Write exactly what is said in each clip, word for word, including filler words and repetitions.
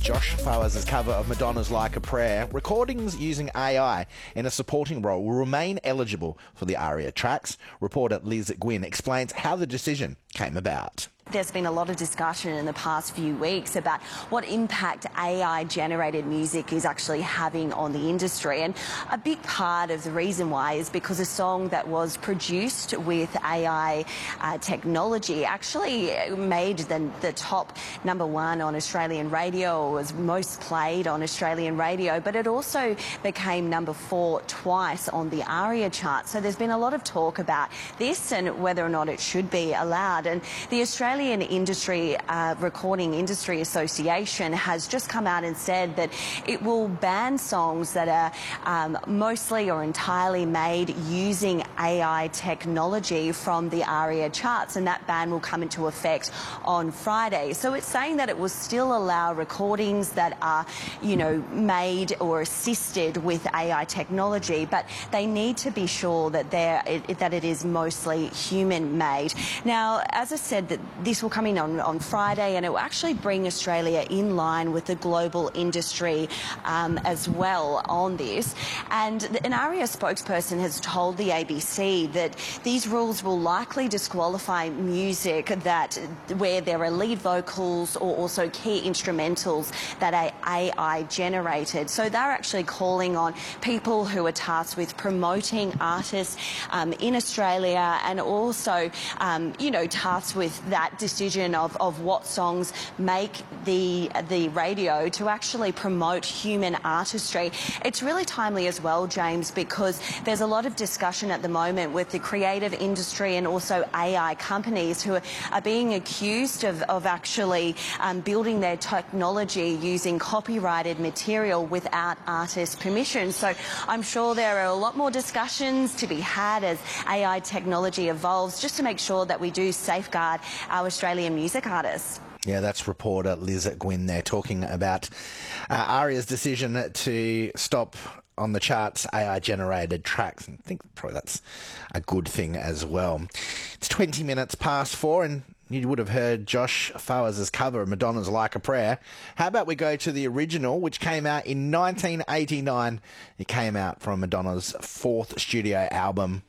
Josh Fawaz' cover of Madonna's Like a Prayer. Recordings using A I in a supporting role will remain eligible for the ARIA tracks. Reporter Liz Gwynn explains how the decision came about. There's been a lot of discussion in the past few weeks about what impact A I-generated music is actually having on the industry. And a big part of the reason why is because a song that was produced with A I uh, technology actually made the, the top number one on Australian radio, or was most played on Australian radio, but it also became number four twice on the ARIA chart. So there's been a lot of talk about this and whether or not it should be allowed. And the Australian Australian Industry uh, Recording Industry Association has just come out and said that it will ban songs that are um, mostly or entirely made using A I technology from the ARIA charts, and that ban will come into effect on Friday. So it's saying that it will still allow recordings that are, you know, made or assisted with A I technology, but they need to be sure that they're it, that it is mostly human-made. Now, as I said, that this will come in on, on Friday, and it will actually bring Australia in line with the global industry um, as well on this. And an ARIA spokesperson has told the A B C that these rules will likely disqualify music that where there are lead vocals or also key instrumentals that are A I generated. So they're actually calling on people who are tasked with promoting artists um, in Australia, and also, um, you know, tasked with that decision of, of what songs make the the radio to actually promote human artistry. It's really timely as well, James, because there's a lot of discussion at the moment with the creative industry and also A I companies who are, are being accused of, of actually um, building their technology using copyrighted material without artist permission. So I'm sure there are a lot more discussions to be had as A I technology evolves, just to make sure that we do safeguard our Australian music artists. Yeah, that's reporter Liz Gwynn there talking about uh, ARIA's decision to stop on the charts A I-generated tracks. And I think probably that's a good thing as well. It's twenty minutes past four, and you would have heard Josh Fawaz' cover of Madonna's Like a Prayer. How about we go to the original, which came out in nineteen eighty-nine. It came out from Madonna's fourth studio album.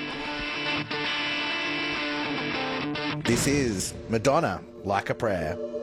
This is Madonna, Like a Prayer.